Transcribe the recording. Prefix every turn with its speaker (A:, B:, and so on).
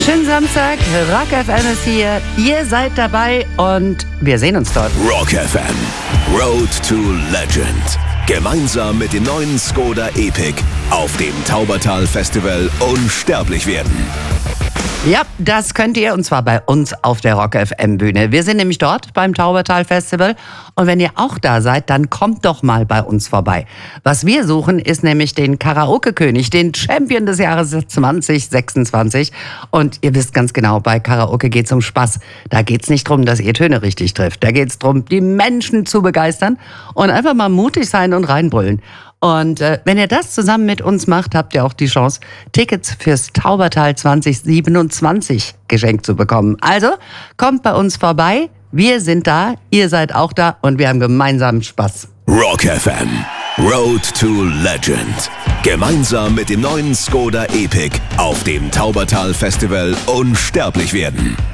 A: Schönen Samstag, Rock FM ist hier, ihr seid dabei und wir sehen uns dort.
B: Rock FM, Road to Legend. Gemeinsam mit dem neuen Skoda Epic auf dem Taubertal Festival unsterblich werden.
A: Ja, das könnt ihr und zwar bei uns auf der Rock FM Bühne. Wir sind nämlich dort beim Taubertal Festival und wenn ihr auch da seid, dann kommt doch mal bei uns vorbei. Was wir suchen, ist nämlich den Karaoke-König, den Champion des Jahres 2026 und ihr wisst ganz genau, bei Karaoke geht's um Spaß. Da geht's nicht drum, dass ihr Töne richtig trifft. Da geht's drum, die Menschen zu begeistern und einfach mal mutig sein und reinbrüllen. Und wenn ihr das zusammen mit uns macht, habt ihr auch die Chance, Tickets fürs Taubertal 2027 geschenkt zu bekommen. Also kommt bei uns vorbei, wir sind da, ihr seid auch da und wir haben gemeinsam Spaß.
B: Rock FM, Road to Legend. Gemeinsam mit dem neuen Skoda Epic auf dem Taubertal Festival unsterblich werden.